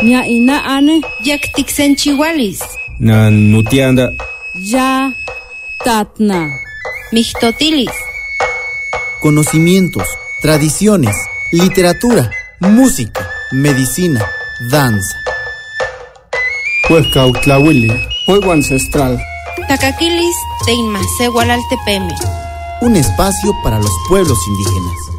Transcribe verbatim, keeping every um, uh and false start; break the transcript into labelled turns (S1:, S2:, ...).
S1: Nya ina ane.
S2: Yaktixen chihualis.
S3: Na nutianda.
S1: Ya tatna.
S2: Mixtotilis.
S4: Conocimientos, tradiciones, literatura, música, medicina, danza.
S5: Huescautlahuili, juego ancestral.
S2: Tacaquilis de Inmacehualaltepeme.
S4: Un espacio para los pueblos indígenas.